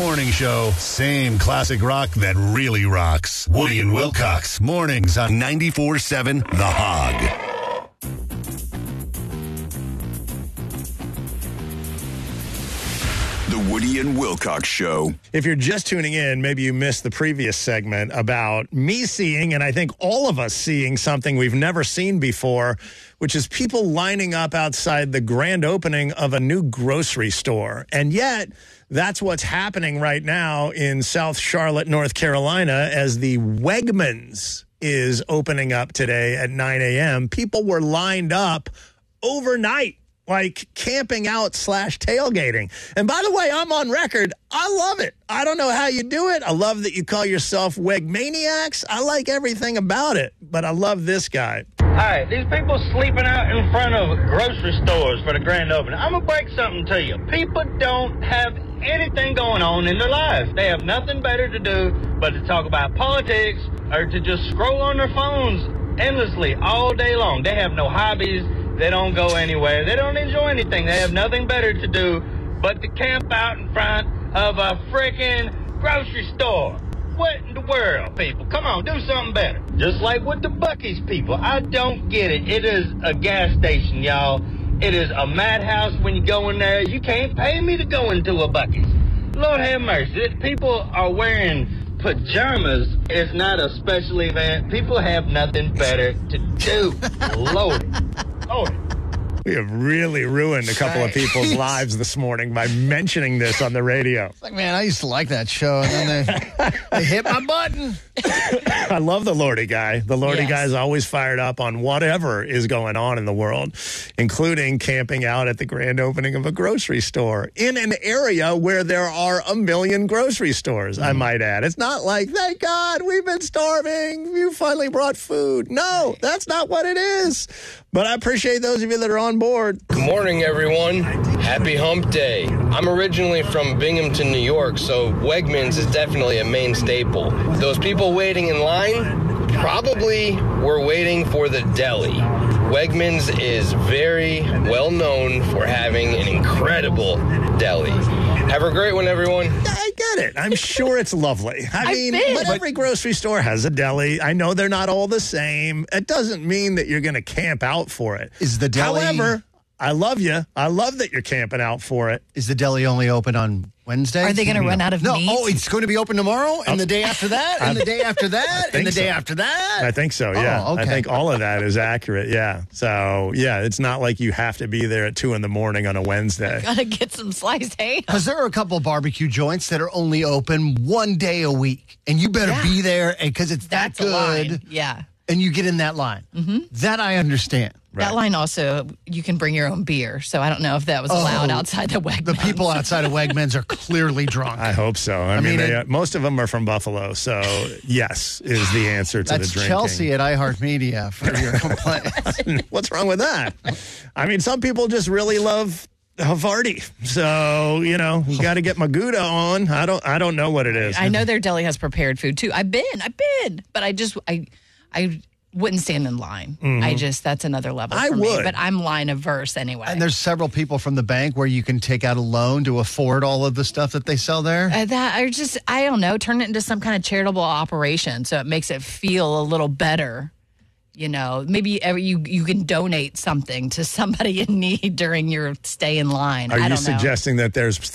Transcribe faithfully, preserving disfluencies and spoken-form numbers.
morning show. Same classic rock that really rocks. Woody and Wilcox. Mornings on ninety-four seven The Hog. The Woody and Wilcox Show. If you're just tuning in, maybe you missed the previous segment about me seeing, and I think all of us seeing, something we've never seen before, which is people lining up outside the grand opening of a new grocery store. And yet, that's what's happening right now in South Charlotte, North Carolina, as the Wegmans is opening up today at nine a.m. People were lined up overnight, like camping out slash tailgating. And by the way, I'm on record. I love it. I don't know how you do it. I love that you call yourself Wegmaniacs. I like everything about it, but I love this guy. All right, these people sleeping out in front of grocery stores for the grand opening. I'm going to break something to you. People don't have anything going on in their lives. They have nothing better to do but to talk about politics or to just scroll on their phones endlessly all day long. They have no hobbies. They don't go anywhere. They don't enjoy anything. They have nothing better to do but to camp out in front of a freaking grocery store. What in the world, people? Come on, do something better. Just like with the Buc-ee's people. I don't get it. It is a gas station, y'all. It is a madhouse when you go in there. You can't pay me to go into a Buc-ee's. Lord have mercy. People are wearing pajamas. It's not a special event. People have nothing better to do. Lord. Lord. We have really ruined a couple of people's lives this morning by mentioning this on the radio. It's like, man, I used to like that show, and then they, they hit my button. I love the Lordy guy. The Lordy Yes. guy is always fired up on whatever is going on in the world, including camping out at the grand opening of a grocery store in an area where there are a million grocery stores, mm. I might add. It's not like, thank God, we've been starving. You finally brought food. No, that's not what it is. But I appreciate those of you that are on board. Good morning, everyone. Happy Hump Day. I'm originally from Binghamton, New York, so Wegmans is definitely a main staple. Those people waiting in line probably were waiting for the deli. Wegmans is very well known for having an incredible deli. Have a great one, everyone. I get it. I'm sure it's lovely. I I've mean, been. but every grocery store has a deli. I know they're not all the same. It doesn't mean that you're going to camp out for it. Is the deli... However, I love you. I love that you're camping out for it. Is the deli only open on Wednesday? Are they going to run out of no. meat? Oh, it's going to be open tomorrow, and the day after that, and the day after that, and the day so. after that? I think so, yeah. Oh, okay. I think all of that is accurate, yeah. So, yeah, it's not like you have to be there at two in the morning on a Wednesday. Gotta get some sliced ham. Because there are a couple of barbecue joints that are only open one day a week, and you better Yeah. be there because it's that That's a good. line. Yeah. And you get in that line. Mm-hmm. That I understand. Right. That line also, you can bring your own beer. So I don't know if that was allowed Oh, outside the Wegmans. The people outside of Wegmans are clearly drunk. I hope so. I, I mean, mean, they, it- uh, most of them are from Buffalo, so yes is the answer to That's the drinking. Chelsea at iHeartMedia for your complaint. What's wrong with that? I mean, some people just really love Havarti. So, you know, you got to get Maguda on. I don't I don't know what it is. I know their deli has prepared food too. I've been, I've been, but I just, I, I wouldn't stand in line. Mm-hmm. I just, that's another level I for would. me. But I'm line averse anyway. And there's several people from the bank where you can take out a loan to afford all of the stuff that they sell there. Uh, that I just, I don't know, turn it into some kind of charitable operation so it makes it feel a little better. You know, maybe every, you you can donate something to somebody in need during your stay in line. Are I you don't know. suggesting that there's